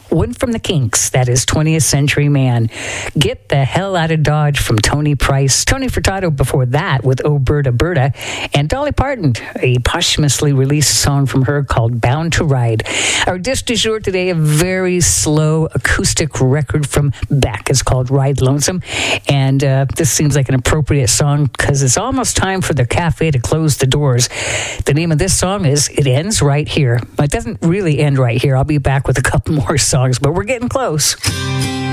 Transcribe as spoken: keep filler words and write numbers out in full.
one from the Kinks, that is twentieth Century Man. Get the Hell Out of Dodge from Tony Price. Tony Furtado before that with Oh Berta Berta. And Dolly Parton, a posthumously released song from her called Bound to Ride. Our disc du jour today, a very slow acoustic record from Beck. It's called Ride Lonesome. And uh, this seems like an appropriate song because it's almost time for the cafe to close the doors. The name of this song is It Ends Right Here. It doesn't really end right here. I'll be back with a couple more songs, but we're getting close.